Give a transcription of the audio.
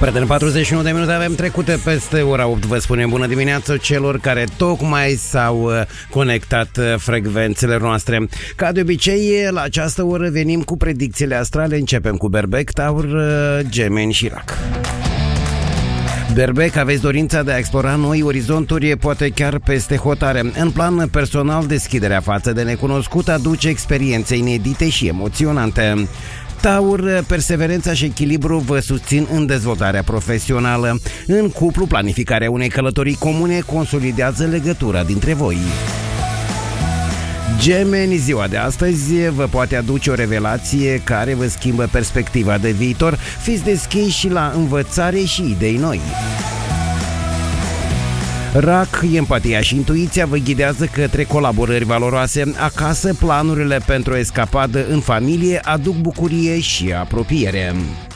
Prieteni, 41 de minute avem trecute peste ora 8. Vă spunem bună dimineața celor care tocmai s-au conectat frecvențele noastre. Ca de obicei, la această oră venim cu predicțiile astrale. Începem cu Berbec, Taur, Gemeni și Rac. Berbec, aveți dorința de a explora noi orizonturi, poate chiar peste hotare. În plan personal, deschiderea față de necunoscut aduce experiențe inedite și emoționante. Taur, perseverența și echilibru vă susțin în dezvoltarea profesională. În cuplu, planificarea unei călătorii comune consolidează legătura dintre voi. Gemeni, ziua de astăzi vă poate aduce o revelație care vă schimbă perspectiva de viitor. Fiți deschiși și la învățare și idei noi. Rac, empatia și intuiția vă ghidează către colaborări valoroase. Acasă, planurile pentru o escapadă în familie aduc bucurie și apropiere.